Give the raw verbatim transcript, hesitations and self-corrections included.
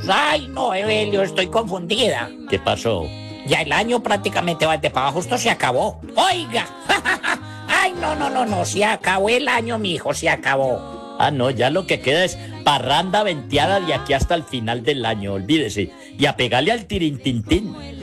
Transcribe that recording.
Ay, no, Evelio, estoy confundida. ¿Qué pasó? Ya el año prácticamente va de para abajo, esto se acabó. Oiga, ay, no, no, no, no, se acabó el año, mijo, se acabó. Ah, no, ya lo que queda es parranda venteada de aquí hasta el final del año, olvídese. Y a pegarle al tirintintín.